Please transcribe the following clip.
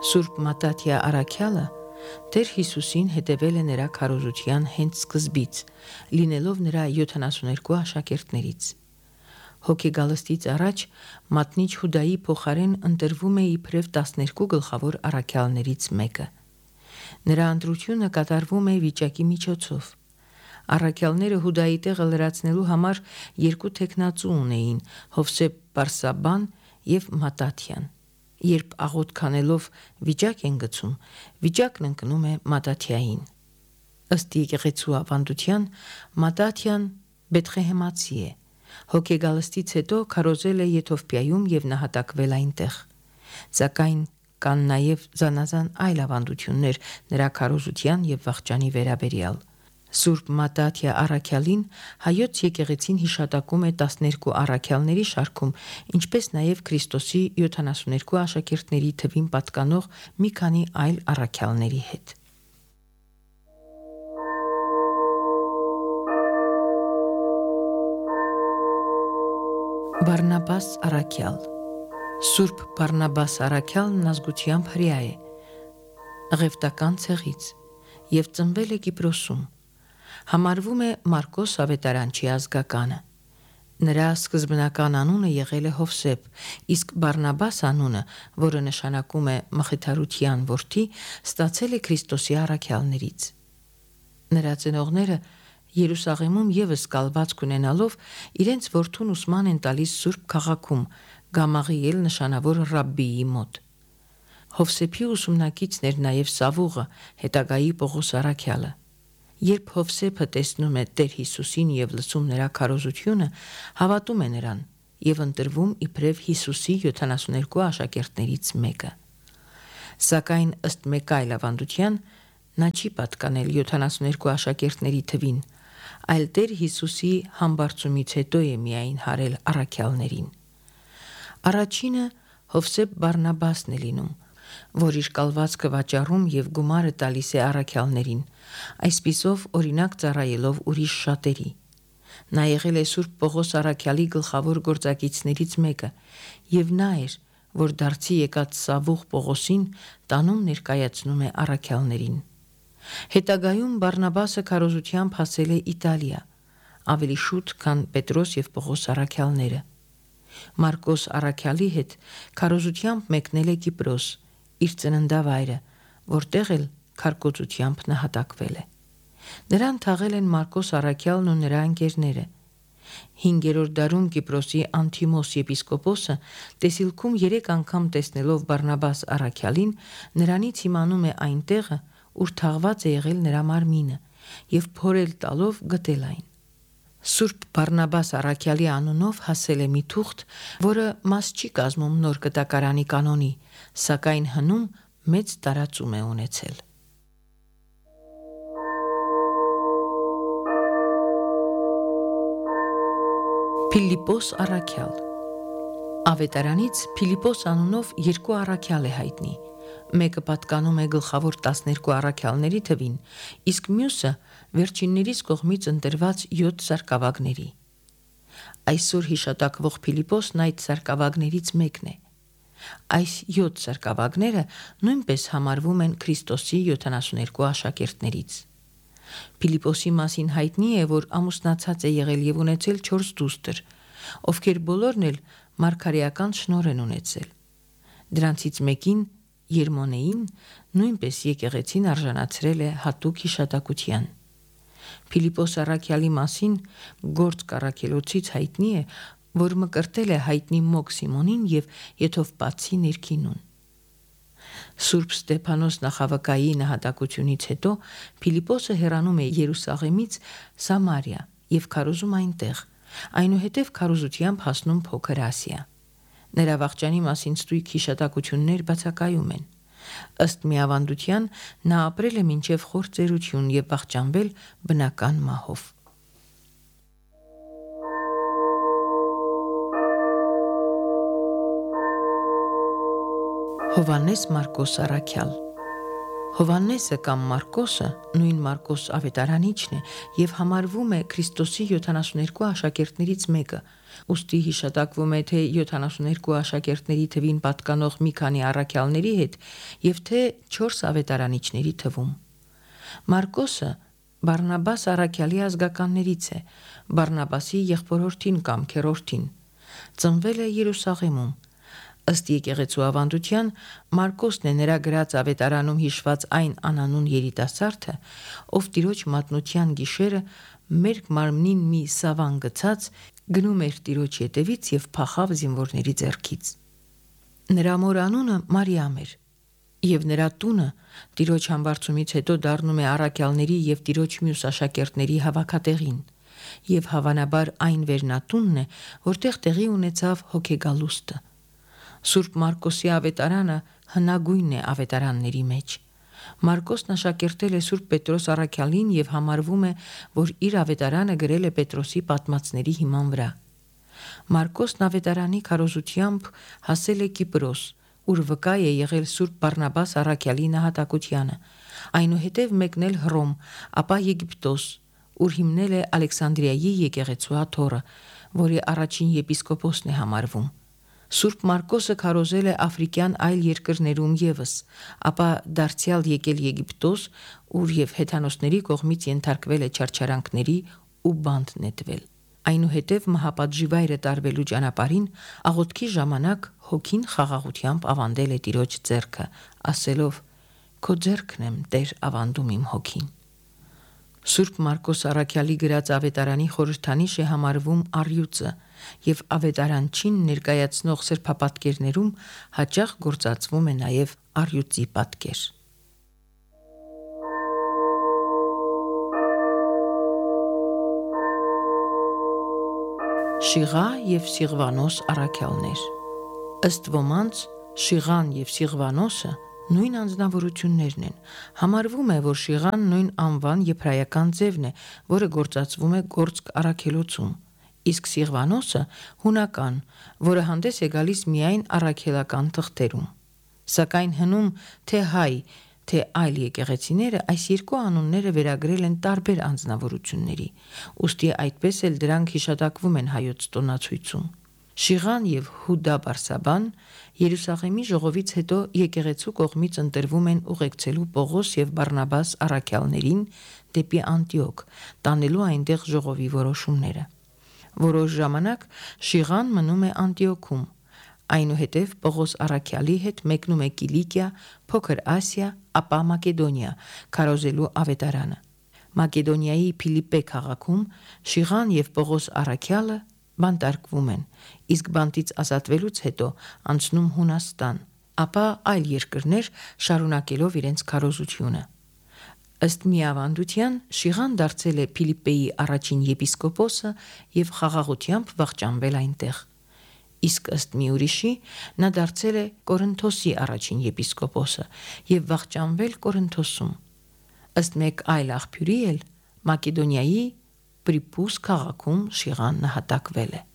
Սուրբ Մատաթիա առաքյալը Տեր Հիսուսին հետևել է նրա քարոզության հենց սկզբից, լինելով նրա 72 աշակերտներից։ Հոգեգալստից առաջ մատնիչ Հուդայի փոխարեն ընտրվում է իբրև 12 գլխավոր առաքյալներից մեկը։ Նրա ընտրությունը կատարվում է վիճակի միջոցով։ Առաքյալները Հուդայի տեղը լրացնելու համար երկու թեկնածու ունեին՝ Հովսեփ Բարսաբան եւ Մատաթիան։ Երբ աղոթք անելով վիճակ են գցում, վիճակն ընկնում է Մատաթիային։ Ըստ եկեղեցու ավանդության, Մատաթիան Բեթղեհեմացի է։ Հոգեգալստից հետո քարոզել է Եթովպիայում եւ նահատակվել այնտեղ։ Սակայն կան նաեւ զանազան այլ ավանդություններ նրա քարոզության եւ վախճանի վերաբերյալ։ Սուրբ Մատաթիա առաքյալին հայոց եկեղեցին հիշատակում է 12 առաքյալների շարքում, ինչպես նաև Քրիստոսի 72 աշակերտների թվին պատկանող մի քանի այլ առաքյալների հետ։ Բարնաբաս առաքյալ Սուրբ Բարնաբաս առաքյալն ազգությամբ հրեա է, ղևտական ցեղից եւ ծնվել է Կիպրոսում։ Համարվում է Մարկոս ավետարանչի ազգականը։ Նրա սկզբնական անունը եղել է Հովսեփ, իսկ Բարնաբաս անունը, որը նշանակում է մխիթարության որդի, ստացել է Քրիստոսի առաքյալներից։ Նրա ծնողները Երուսաղեմում եւս կալվածք ունենալով իրենց որդուն ուսման են տալիս Սուրբ քաղաքում, Գամաղիել նշանավոր ռաբբիի մոտ։ Հովսեփի ուսումնակիցն էր նաև Սավուղը, հետագայի Պողոս առաքյալը։ Երբ Հովսեփը տեսնում է Տեր Հիսուսին եւ լսում նրա քարոզությունը, հավատում է նրան եւ ընտրվում իբրև Հիսուսի 72 աշակերտներից մեկը։ Սակայն ըստ մեկ այլ ավանդության, նա չի պատկանել 72 աշակերտների թվին, այլ Տեր Հիսուսի համբարձումից հետո է միայն հարել առաքյալներին։ Առաջինը Հովսեփ Բարնաբասն է լինում, որ իր կալվածքը վաճառում եւ գումարը տալիս է առաքյալներին, այսպիսով օրինակ ծառայելով ուրիշ շատերի։ Նա եղել է Սուրբ Պողոս առաքյալի գլխավոր գործակիցներից մեկը, եւ նա էր, որ դարձի եկած Սավուղ Պողոսին տանում ներկայացնում է առաքյալներին։ Հետագայում Բարնաբասը քարոզությամբ հասել է Իտալիա, ավելի շուտ, քան Պետրոս եւ Պողոս առաքյալները։ Մարկոս առաքյալի հետ քարոզությամբ մեկնել է Կիպրոս, իր ծննդավայրը, որտեղ էլ քարկոծությամբ նահատակվել է։ Նրան թաղել են Մարկոս առաքյալն ու նրա ընկերները։ 5-րդ դարում Կիպրոսի Անթիմոս եպիսկոպոսը տեսիլքում 3 անգամ տեսնելով Բարնաբաս առաքյալին, նրանից իմանում է այն տեղը, ուր թաղված է եղել նրա մարմինը, եւ փորել տալով գտել այն։ Սուրբ Բարնաբաս առաքյալի անունով հասել է մի թուղթ, որը մաս չի կազմում նոր կտակարանի կանոնի, սակայն հնում մեծ տարածում է ունեցել։ Փիլիպոս առաքյալ Ավետարանից Փիլիպոս անունով 2 առաքյալ է հայտնի։ Մեկը պատկանում է գլխավոր 12 առաքյալների թվին, իսկ մյուսը վերջիններից կողմից ընտրված 7 սարկավագների։ Այսօր հիշատակվող Փիլիպոսն այդ սարկավագներից մեկն է։ Այս 7 սարկավագները նույնպես համարվում են Քրիստոսի 72 աշակերտներից։ Փիլիպոսի մասին հայտնի է, որ ամուսնացած է եղել եւ ունեցել 4 դուստր, ովքեր բոլորն էլ մարգարեական շնորհ են ունեցել։ Դրանցից մեկին, Երմոնեին, նույնպես եկեղեցին արժանացրել է հատուկ հիշատակության։ Փիլիպոս առաքյալի մասին Գործք առաքելոցից հայտնի է, որ մկրտել է հայտնի Մոկ Սիմոնին եւ Եթովպացի ներքինուն։ Սուրբ Ստեփանոս նախավկայի նահատակությունից հետո Փիլիպոսը հեռանում է Երուսաղեմից Սամարիա եւ քարոզում այնտեղ, այնուհետև քարոզությամբ հասնում Փոքր Ասիա։ Նրա վախճանի մասին ստույգ հիշատակություններ բացակայում են։ Ըստ մի ավանդության նա ապրել է մինչև խոր ծերություն եւ վախճանվել բնական մահով։ Հովհաննես Մարկոս առաքյալ Հովհաննեսը կամ Մարկոսը, նույն Մարկոս ավետարանիչն է եւ համարվում է Քրիստոսի 72 աշակերտներից մեկը, ուստի հիշատակվում է թե 72 աշակերտների թվին պատկանող մի քանի առաքյալների հետ եւ թե 4 ավետարանիչների թվում։ Մարկոսը Բարնաբաս առաքյալի ազգականներից է, Բարնաբասի եղբորորդին կամ քերորդին։ Ծնվել է Երուսաղեմում։ Ըստ եկեղեցու ավանդության, Մարկոսն է նրա գրած ավետարանում հիշված այն անանուն երիտասարդը, ով Տիրոջ մատնության գիշերը մերկ մարմնին մի սավան գցած գնում էր Տիրոջ ետևից եւ փախավ զինվորների ձեռքից։ Նրա մոր անունը Մարիամ էր, եւ նրա տունը Տիրոջ համբարձումից հետո դառնում է առաքյալների եւ Տիրոջ մյուս աշակերտների հավաքատեղին, եւ հավանաբար այն վերնատունն է, որտեղ տեղի ունեցավ հոգեգալուստը։ Սուրբ Մարկոսի ավետարանը հնագույնն է ավետարանների մեջ։ Մարկոսն աշակերտել է Սուրբ Պետրոս առաքյալին եւ համարվում է, որ իր ավետարանը գրել է Պետրոսի պատմածների հիման վրա։ Մարկոսն ավետարանի քարոզությամբ հասել է Կիպրոս, ուր վկա է եղել Սուրբ Բարնաբաս առաքյալի նահատակությանը, այնուհետև մեկնել Հռոմ, ապա Եգիպտոս, ուր հիմնել է Ալեքսանդրիայի եկեղեցու աթոռը, որի առաջին եպիսկոպոսն է համարվում։ Սուրբ Մարկոսը քարոզել է աֆրիկյան այլ երկրներում եւս, ապա դարձյալ եկել Եգիպտոս, ուր եւ հեթանոսների կողմից ենթարկվել է չարչարանքների ու բանտ նետվել։ Այնուհետև մահապատժի վայրը տարվելու ճանապարհին աղոթքի ժամանակ հոգին խաղաղությամբ ավանդել է Տիրոջ ձեռքը, ասելով. «Քո ձեռքն եմ, Տեր, ավանդում իմ հոգին»։ Սուրբ Մարկոս առաքյալի գրած ավետարանի խորհրդանիշ է համարվում առյուծը եւ ավետարանչին ներկայացնող սրբապատկերներում հաճախ գործածվում է նաեւ առյուծի պատկեր։ Շիղա եւ Սիղվանոս առաքյալներ։ Ըստ ոմանց Շիղան եւ Սիղվանոսը նույն անձնավորություններն են։ Համարվում է, որ Շիղան նույն անվան եբրայական ձևն է, որը գործածվում է գործք առաքելոցում, իսկ Սիղվանոսը հունական, որը հանդես է գալիս միայն առաքելական թղթերում։ Սակայն հնում թե հայ, թե այլ եկեղեցիները այս երկու անունները վերագրել են տարբեր անձնավորությունների, ուստի այդպես էլ դրանք հիշատակվում են հայոց տոնացույցում։ Շիղան եւ Հուդա Բարսաբան Երուսաղեմի ժողովից հետո եկեղեցու կողմից ընտրվում են ուղեկցելու Պողոս եւ Բարնաբաս առաքյալներին դեպի Անտիոք, տանելու այնտեղ ժողովի որոշումները։ Որոշ ժամանակ Շիղան մնում է Անտիոքում, այնուհետև Պողոս առաքյալի հետ մեկնում է Կիլիկիա, Փոքր Ասիա, ապա Մակեդոնիա, քարոզելու ավետարանը։ Մակեդոնիայի Փիլիպպե քաղաքում Շիղան եւ Պողոս առաքյալը բանտարկվում են, իսկ բանտից ազատվելուց հետո անցնում Հունաստան, ապա այլ երկրներ շարունակելով իրենց քարոզությունը։ Ըստ մի ավանդության Շիղան դարձել է Փիլիպպեի առաջին եպիսկոպոսը եւ խաղաղությամբ վախճանվել այնտեղ, իսկ ըստ մի ուրիշի նա դարձել է Կորինթոսի առաջին եպիսկոպոսը եւ վախճանվել Կորինթոսում։ Ըստ մեկ այլ աղբյուրի էլ Մակեդոնիայի Պրիպուս քաղաքում Շիղան նահատակվել է։